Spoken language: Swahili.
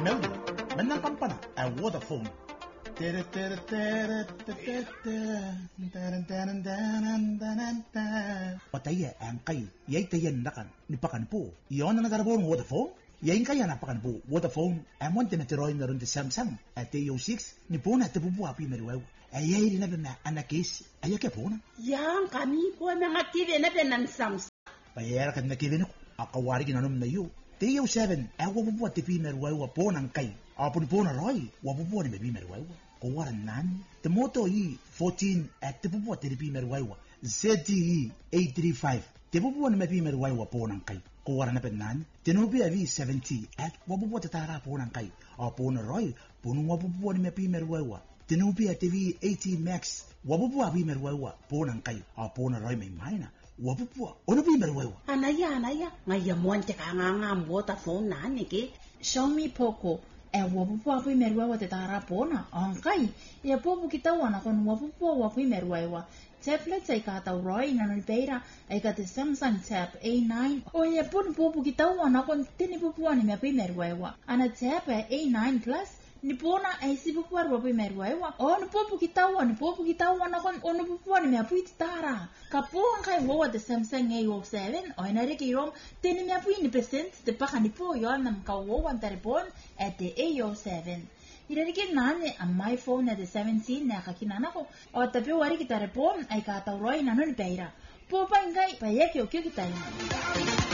Melody, menang kampana, Vodafone. Pataya ang kay, yay tayan nakan, nipakan po. Iyon na nagarabong Vodafone? Yain kaya napakan po, Vodafone, amon tinatiroy na rin di Samsung, at TO6, ni po na tipupuapi meruwaw. Ayay rin na anakis, ayake po na. Yang kami po mga kiri na ng Samsung. Payara ka na kiri na ko, akawari kinanom na yu. TO7, awa po po at tipi meruwaw po ng kay. Apon po na roy, wapo po ni mebi meruwaw. Kuwaran nan, temoto yi 14 at tipu po at tipi meruwaw. ZTE 835, tipu po ni mebi meruwaw po ng kay. Kuwaran na penan, tinubi avi 70 at wapo po tatara po ng kay. Apon na roy, punong wapo po ni mebi meruwaw. Tinubi at TV 80 Max, wapo po avi meruwaw po ng kay. Apon na roy may mahina. Wapo po, ono bi meruwaw. Anaya, ngayon ka nga Vodafone na niki. Xiaomi Poco. 我不怕会merwa wa te tara pona angkai ya popu kita wana kon wa popu wa fi merwa wa tablet sai ka ta roi na no beira ai ka te Samsung Tab A9 o ya popu kita wana kon tini popu ani me fi merwa wa ana Tab A9 Plus ni pona ai si popu wa fi merwa wa o ni popu kita wana kon ono popu ani me fi tara ka po angkai wa te Samsung A07 o ina reki rom tini me fi ni present te pa ni po yo nam ka wo wan telefon at the A07. Irarikin nane ang my phone at the 17 na kakinana ko o tapi wari kita repon ay katawroy na nun peira. Po pa ingay payek yo kita yun.